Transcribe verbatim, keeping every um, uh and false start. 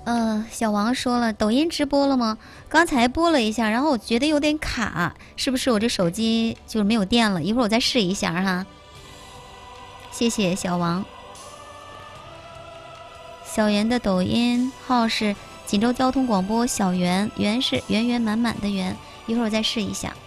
呃，小王说了，抖音直播了吗？刚才播了一下，然后我觉得有点卡，是不是我这手机就没有电了？一会儿我再试一下哈。谢谢小王。小袁的抖音号是锦州交通广播小袁，袁是圆圆满满的圆，一会儿我再试一下。